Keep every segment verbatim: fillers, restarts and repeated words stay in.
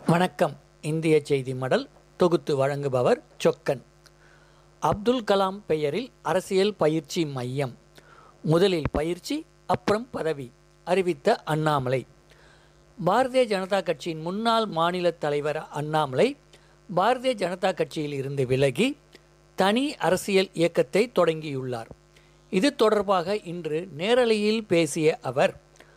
வணக்கம். இந்திய செய்தி மடல் தொகுத்து வழங்குபவர் சொக்கன். அப்துல் கலாம் பெயரில் அரசியல் பயிற்சி மையம். முதலில் பயிற்சி, அப்புறம் பதவி அறிவித்த அண்ணாமலை. பாரதிய ஜனதா கட்சியின் முன்னாள் மாநில தலைவர் அண்ணாமலை பாரதிய ஜனதா கட்சியில் இருந்து விலகி தனி அரசியல் இயக்கத்தை தொடங்கியுள்ளார். இது தொடர்பாக இன்று நேரலையில் பேசிய அவர்,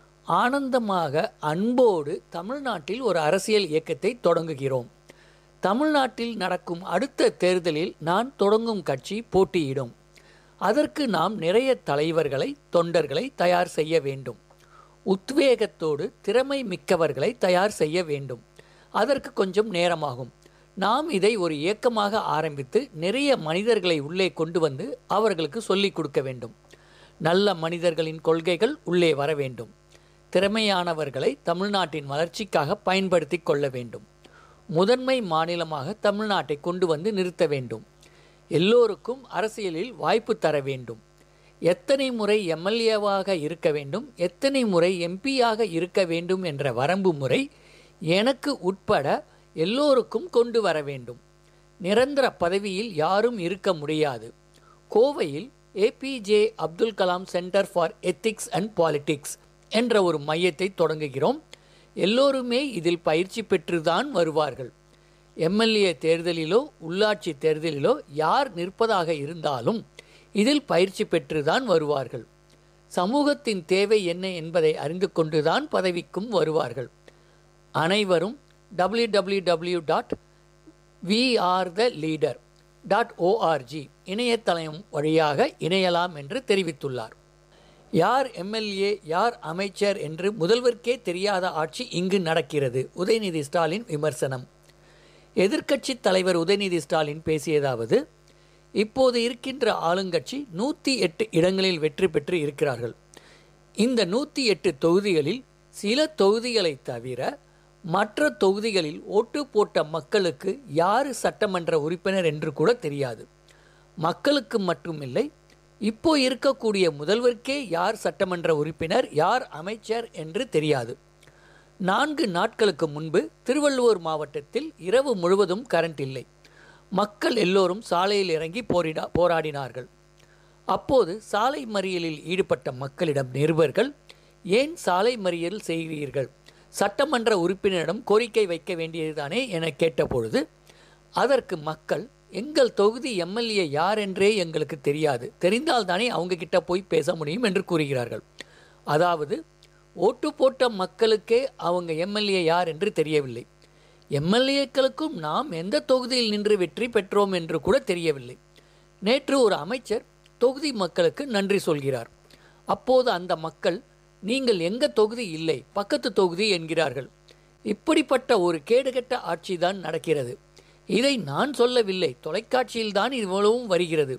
ஆனந்தமாக அன்போடு தமிழ்நாட்டில் ஒரு அரசியல் இயக்கத்தை தொடங்குகிறோம். தமிழ்நாட்டில் நடக்கும் அடுத்த தேர்தலில் நான் தொடங்கும் கட்சி போட்டியிடும். அதற்கு நாம் நிறைய தலைவர்களை, தொண்டர்களை தயார் செய்ய வேண்டும். உத்வேகத்தோடு திறமை மிக்கவர்களை தயார் செய்ய வேண்டும். அதற்கு கொஞ்சம் நேரமாகும். நாம் இதை ஒரு இயக்கமாக ஆரம்பித்து நிறைய மனிதர்களை உள்ளே கொண்டு வந்து அவர்களுக்கு சொல்லிக் கொடுக்க வேண்டும். நல்ல மனிதர்களின் கொள்கைகள் உள்ளே வர வேண்டும். திறமையானவர்களை தமிழ்நாட்டின் வளர்ச்சிக்காக பயன்படுத்தி கொள்ள வேண்டும். முதன்மை மாநிலமாக தமிழ்நாட்டை கொண்டு வந்து நிறுத்த வேண்டும். எல்லோருக்கும் அரசியலில் வாய்ப்பு தர வேண்டும். எத்தனை முறை எம்எல்ஏவாக இருக்க வேண்டும், எத்தனை முறை எம்பியாக இருக்க வேண்டும் என்ற வரம்பு முறை எனக்கு உட்பட எல்லோருக்கும் கொண்டு வர வேண்டும். நிரந்தர பதவியில் யாரும் இருக்க முடியாது. கோவையில் APJ Abdul Kalam centre for ethics and politics என்ற ஒரு மையத்தை தொடங்குகிறோம். எல்லோருமே இதில் பயிற்சி பெற்றுதான் வருவார்கள். எம்எல்ஏ தேர்தலிலோ உள்ளாட்சி தேர்தலிலோ யார் நிற்பதாக இருந்தாலும் இதில் பயிற்சி பெற்றுதான் வருவார்கள். சமூகத்தின் தேவை என்ன என்பதை அறிந்து கொண்டுதான் பதவிக்கும் வருவார்கள். அனைவரும் W W W dot we are the leader dot O R G இணையதளம் வழியாக இணையலாம் என்று தெரிவித்துள்ளார். யார் எம்எல்ஏ, யார் அமைச்சர் என்று முதல்வருக்கே தெரியாத ஆட்சி இங்கு நடக்கிறது. உதயநிதி ஸ்டாலின் விமர்சனம். எதிர்க்கட்சி தலைவர் உதயநிதி ஸ்டாலின் பேசியதாவது, இப்போது இருக்கின்ற ஆளுங்கட்சி நூற்றி எட்டு இடங்களில் வெற்றி பெற்று இருக்கிறார்கள். இந்த நூற்றி எட்டு தொகுதிகளில் சில தொகுதிகளை தவிர மற்ற தொகுதிகளில் ஓட்டு போட்ட மக்களுக்கு யார் சட்டமன்ற உறுப்பினர் என்று கூட தெரியாது. மக்களுக்கு மட்டுமில்லை, இப்போ இருக்கக்கூடிய முதல்வருக்கே யார் சட்டமன்ற உறுப்பினர், யார் அமைச்சர் என்று தெரியாது. நான்கு நாட்களுக்கு முன்பு திருவள்ளுவர் மாவட்டத்தில் இரவு முழுவதும் கரண்ட் இல்லை. மக்கள் எல்லோரும் சாலையில் இறங்கி போரிடா போராடினார்கள். அப்போது சாலை மறியலில் ஈடுபட்ட மக்களிடம் நிருபர்கள், ஏன் சாலை மறியல் செய்கிறீர்கள், சட்டமன்ற உறுப்பினரிடம் கோரிக்கை வைக்க வேண்டியதுதானே என கேட்டபொழுது, அதற்கு மக்கள், எங்கள் தொகுதி எம்எல்ஏ யார் என்றே எங்களுக்கு தெரியாது, தெரிந்தால்தானே அவங்க கிட்ட போய் பேச முடியும் என்று கூறுகிறார்கள். அதாவது ஓட்டு போட்ட மக்களுக்கே அவங்க எம்எல்ஏ யார் என்று தெரியவில்லை. எம்எல்ஏக்களுக்கும் நாம் எந்த தொகுதியில் நின்று வெற்றி பெற்றோம் என்று கூட தெரியவில்லை. நேற்று ஒரு அமைச்சர் தொகுதி மக்களுக்கு நன்றி சொல்கிறார். அப்போது அந்த மக்கள், நீங்கள் எங்கள் தொகுதி இல்லை, பக்கத்து தொகுதி என்கிறார்கள். இப்படிப்பட்ட ஒரு கேடுகெட்ட ஆட்சிதான் நடக்கிறது. இதை நான் சொல்லவில்லை, தொலைக்காட்சியில்தான் இவ்வளவும் வருகிறது.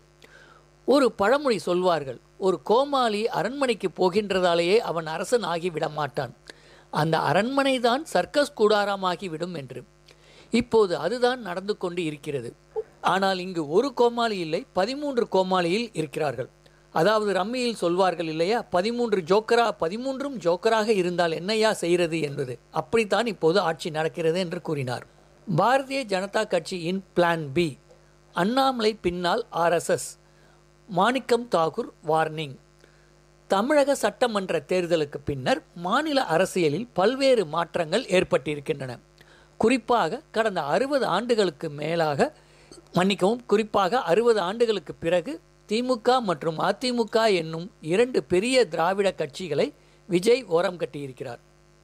ஒரு பழமொழி சொல்வார்கள், ஒரு கோமாளி அரண்மனைக்கு போகின்றதாலேயே அவன் அரசன் ஆகிவிட மாட்டான், அந்த அரண்மனை தான் சர்க்கஸ் கூடாரமாகிவிடும் என்று. இப்போது அதுதான் நடந்து கொண்டு இருக்கிறது. ஆனால் இங்கு ஒரு கோமாளி இல்லை, பதிமூன்று கோமாளியில் இருக்கிறார்கள். அதாவது ரம்மியில் சொல்வார்கள் இல்லையா, பதிமூன்று ஜோக்கரா பதிமூன்றும் ஜோக்கராக இருந்தால் என்னையா செய்கிறது என்பது, அப்படித்தான் இப்போது ஆட்சி நடக்கிறது என்று கூறினார். பாரதிய ஜனதா கட்சியின் பிளான் பி, அண்ணாமலை பின்னால் ஆர்எஸ்எஸ். மாணிக்கம் தாகூர் வார்னிங். தமிழக சட்டமன்ற தேர்தலுக்கு பின்னர் மாநில அரசியலில் பல்வேறு மாற்றங்கள் ஏற்பட்டிருக்கின்றன. குறிப்பாக கடந்த அறுபது ஆண்டுகளுக்கு மேலாக மன்னிக்கவும் குறிப்பாக அறுபது ஆண்டுகளுக்கு பிறகு திமுக மற்றும் அதிமுக என்னும் இரண்டு பெரிய திராவிட கட்சிகளை விஜய் ஓரம் கட்டியிருக்கிறார்.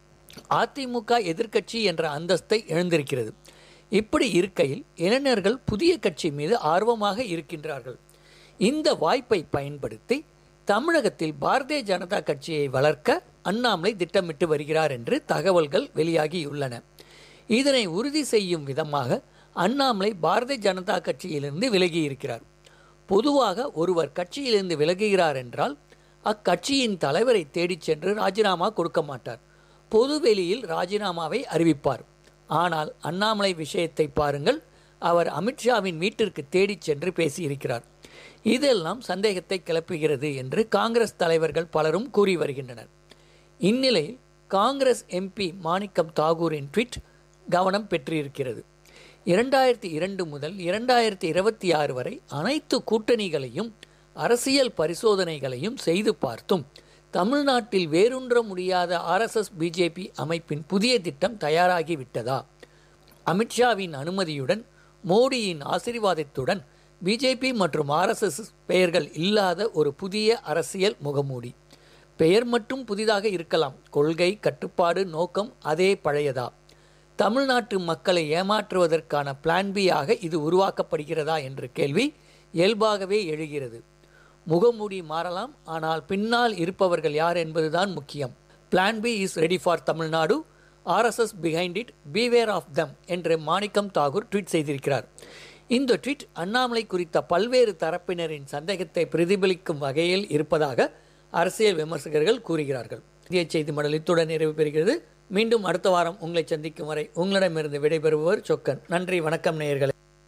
அதிமுக எதிர்க்கட்சி என்ற அந்தஸ்தை இழந்திருக்கிறது. இப்படி இருக்கையில் இளைஞர்கள் புதிய கட்சி மீது ஆர்வமாக இருக்கின்றார்கள். இந்த வாய்ப்பை பயன்படுத்தி தமிழகத்தில் பாரதிய ஜனதா கட்சியை வளர்க்க அண்ணாமலை திட்டமிட்டு வருகிறார் என்று தகவல்கள் வெளியாகியுள்ளன. இதனை உறுதி செய்யும் விதமாக அண்ணாமலை பாரதிய ஜனதா கட்சியிலிருந்து விலகி இருக்கிறார். பொதுவாக ஒருவர் கட்சியிலிருந்து விலகுகிறார் என்றால் அக்கட்சியின் தலைவரை தேடிச் சென்று ராஜினாமா கொடுக்க மாட்டார். பொதுவெளியில் ராஜினாமாவை அறிவிப்பார். ஆனால் அண்ணாமலை விஷயத்தை பாருங்கள், அவர் அமித்ஷாவின் வீட்டிற்கு தேடிச் சென்று பேசியிருக்கிறார். இதெல்லாம் சந்தேகத்தை கிளப்புகிறது என்று காங்கிரஸ் தலைவர்கள் பலரும் கூறி வருகின்றனர். இந்நிலையில் காங்கிரஸ் எம்பி மாணிக்கம் தாகூரின் ட்வீட் கவனம் பெற்றிருக்கிறது. இரண்டாயிரத்தி இரண்டு முதல் இரண்டாயிரத்தி இருபத்தி ஆறு வரை அனைத்து கூட்டணிகளையும் அரசியல் பரிசோதனைகளையும் செய்து பார்த்தும் தமிழ்நாட்டில் வேரூன்ற முடியாத ஆர்எஸ்எஸ் பிஜேபி அமைப்பின் புதிய திட்டம் தயாராகிவிட்டதா? அமித்ஷாவின் அனுமதியுடன், மோடியின் ஆசீர்வாதத்துடன் பிஜேபி மற்றும் ஆர்எஸ்எஸ் பெயர்கள் இல்லாத ஒரு புதிய அரசியல் முகமூடி. பெயர் மட்டும் புதிதாக இருக்கலாம், கொள்கை, கட்டுப்பாடு, நோக்கம் அதே பழையதா? தமிழ்நாட்டு மக்களை ஏமாற்றுவதற்கான பிளான் பி ஆக இது உருவாக்கப்படுகிறதா என்ற கேள்வி இயல்பாகவே எழுகிறது. முகமூடி மாறலாம், ஆனால் பின்னால் இருப்பவர்கள் யார் என்பதுதான் முக்கியம். Plan B is ready for Tamil Nadu, RSS behind it, beware of them என்று மாணிக்கம் தாகூர் ட்வீட் செய்திருக்கிறார். இந்த ட்வீட் அண்ணாமலை குறித்த பல்வேறு தரப்பினரின் சந்தேகத்தை பிரதிபலிக்கும் வகையில் இருப்பதாக அரசியல் விமர்சகர்கள் கூறுகிறார்கள். இந்திய செய்தி மடல் இத்துடன் நிறைவு பெறுகிறது. மீண்டும் அடுத்த வாரம் உங்களை சந்திக்கும் வரை உங்களிடமிருந்து விடைபெறுபவர் சொக்கன். நன்றி, வணக்கம் நேயர்களே.